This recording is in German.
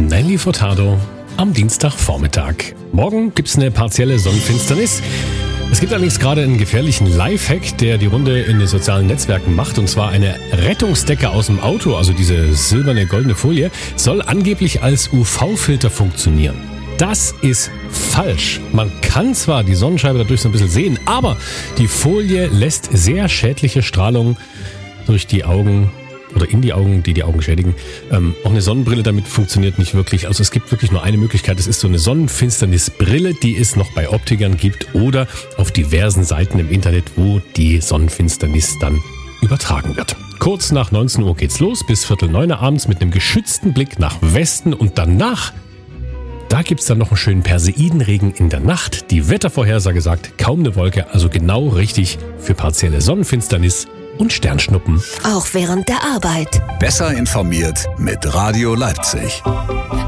Nelly Furtado am Dienstagvormittag. Morgen gibt's eine partielle Sonnenfinsternis. Es gibt allerdings gerade einen gefährlichen Lifehack, der die Runde in den sozialen Netzwerken macht. Und zwar eine Rettungsdecke aus dem Auto, also diese silberne, goldene Folie, soll angeblich als UV-Filter funktionieren. Das ist falsch. Man kann zwar die Sonnenscheibe dadurch so ein bisschen sehen, aber die Folie lässt sehr schädliche Strahlung durch die Augen oder in die Augen, die Augen schädigen. Auch eine Sonnenbrille damit funktioniert nicht wirklich. Also es gibt wirklich nur eine Möglichkeit. Es ist so eine Sonnenfinsternisbrille, die es noch bei Optikern gibt oder auf diversen Seiten im Internet, wo die Sonnenfinsternis dann übertragen wird. Kurz nach 19 Uhr geht's los, bis 8:45 abends mit einem geschützten Blick nach Westen und danach, da gibt's dann noch einen schönen Perseidenregen in der Nacht. Die Wettervorhersage sagt, kaum eine Wolke, also genau richtig für partielle Sonnenfinsternis und Sternschnuppen. Auch während der Arbeit. Besser informiert mit Radio Leipzig.